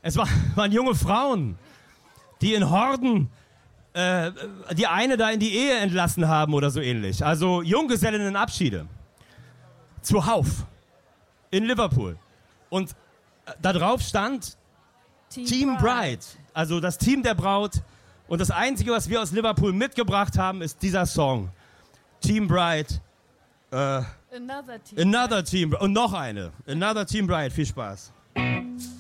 waren junge Frauen, die in Horden die eine da in die Ehe entlassen haben oder so ähnlich. Also Junggesellinnenabschiede. Zuhauf. In Liverpool. Und da drauf stand Team Bride. Also das Team der Braut. Und das Einzige, was wir aus Liverpool mitgebracht haben, ist dieser Song. Team Bride. Another Team. Und noch eine. Another Team Bride. Viel Spaß.